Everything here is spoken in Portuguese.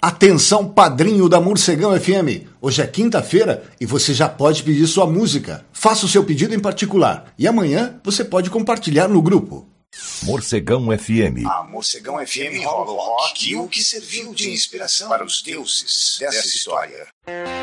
Atenção, padrinho da Morcegão FM. Hoje é quinta-feira e você já pode pedir sua música. Faça o seu pedido em particular e amanhã você pode compartilhar no grupo. Morcegão FM. A Morcegão FM rola o rock e o que serviu de inspiração para os deuses dessa história.